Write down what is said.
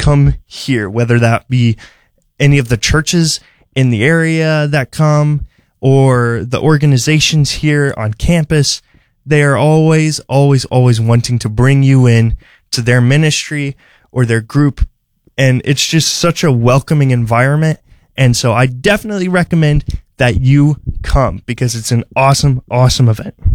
come here, whether that be any of the churches in the area that come or the organizations here on campus. They are always wanting to bring you in to their ministry or their group. And it's just such a welcoming environment. And so I definitely recommend that you come because it's an awesome event.